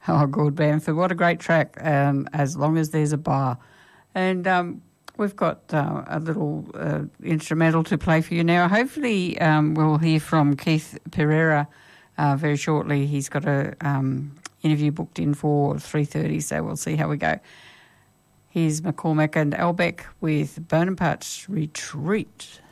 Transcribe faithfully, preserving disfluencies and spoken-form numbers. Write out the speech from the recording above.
Oh, good, Bamford. What a great track, um, As Long As There's a Bar. And um, we've got uh, a little uh, instrumental to play for you now. Hopefully um, we'll hear from Keith Pereira uh, very shortly. He's got a um, interview booked in for three thirty, so we'll see how we go. Here's McCormack and Albeck with Bonaparte Retreat.